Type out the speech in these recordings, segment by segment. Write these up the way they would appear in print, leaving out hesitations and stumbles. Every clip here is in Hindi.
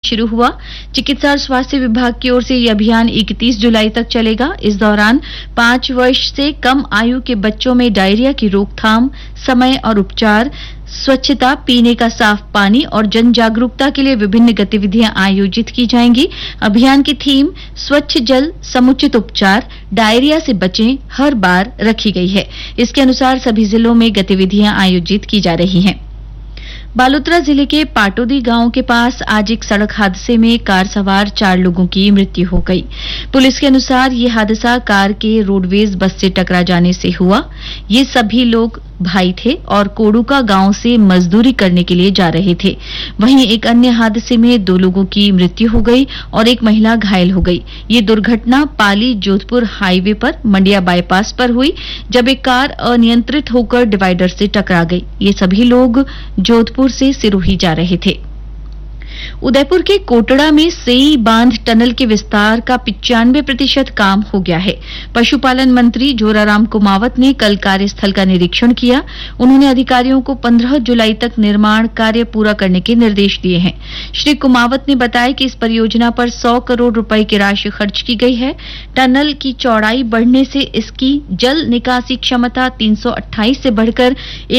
शुरू हुआ। चिकित्सा और स्वास्थ्य विभाग की ओर से यह अभियान 31 जुलाई तक चलेगा। इस दौरान 5 वर्ष से कम आयु के बच्चों में डायरिया की रोकथाम, समय और उपचार, स्वच्छता, पीने का साफ पानी और जन जागरूकता के लिए विभिन्न गतिविधियां आयोजित की जाएंगी। अभियान की थीम स्वच्छ जल, समुचित उपचार, डायरिया से बचें हर बार रखी गई है। इसके अनुसार सभी जिलों में गतिविधियां आयोजित की जा रही हैं। बालोतरा जिले के पाटोदी गांव के पास आज एक सड़क हादसे में कार सवार 4 लोगों की मृत्यु हो गई। पुलिस के अनुसार ये हादसा कार के रोडवेज बस से टकरा जाने से हुआ। ये सभी लोग भाई थे और कोडुका गांव से मजदूरी करने के लिए जा रहे थे। वहीं एक अन्य हादसे में 2 लोगों की मृत्यु हो गई और एक महिला घायल हो गई। ये दुर्घटना पाली जोधपुर हाईवे पर मंडिया बाईपास पर हुई, जब एक कार अनियंत्रित होकर डिवाइडर से टकरा गई। ये सभी लोग जोधपुर से सिरोही जा रहे थे। उदयपुर के कोटड़ा में सेई बांध टनल के विस्तार का 95% काम हो गया है। पशुपालन मंत्री जोराराम कुमावत ने कल कार्यस्थल का निरीक्षण किया। उन्होंने अधिकारियों को 15 जुलाई तक निर्माण कार्य पूरा करने के निर्देश दिए हैं। श्री कुमावत ने बताया कि इस परियोजना पर 100 करोड़ रुपए की राशि खर्च की गई है। टनल की चौड़ाई बढ़ने से इसकी जल निकासी क्षमता 328 से बढ़कर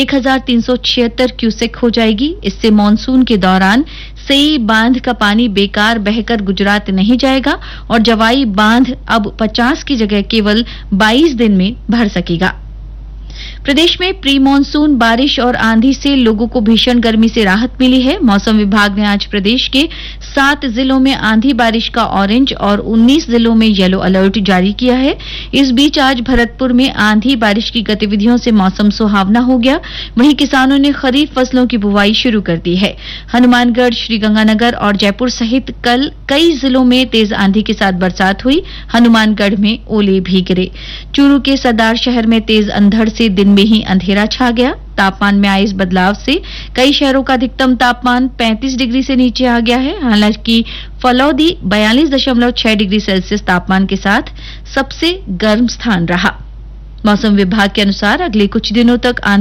1376 क्यूसेक हो जाएगी। इससे मानसून के दौरान सेई बांध का पानी बेकार बहकर गुजरात नहीं जाएगा और जवाई बांध अब 50 की जगह केवल 22 दिन में भर सकेगा। प्रदेश में प्री मानसून बारिश और आंधी से लोगों को भीषण गर्मी से राहत मिली है। मौसम विभाग ने आज प्रदेश के 7 जिलों में आंधी बारिश का ऑरेंज और 19 जिलों में येलो अलर्ट जारी किया है। इस बीच आज भरतपुर में आंधी बारिश की गतिविधियों से मौसम सुहावना हो गया। वहीं किसानों ने खरीफ फसलों की बुवाई शुरू कर दी है। हनुमानगढ़, श्रीगंगानगर और जयपुर सहित कल कई जिलों में तेज आंधी के साथ बरसात हुई। हनुमानगढ़ में ओले भी गिरे। चूरू के सरदार शहर में तेज अंधड़ से दिन में ही अंधेरा छा गया। तापमान में आए इस बदलाव से कई शहरों का अधिकतम तापमान 35 डिग्री से नीचे आ गया है। हालांकि फलौदी 42.6 डिग्री सेल्सियस तापमान के साथ सबसे गर्म स्थान रहा। मौसम विभाग के अनुसार अगले कुछ दिनों तक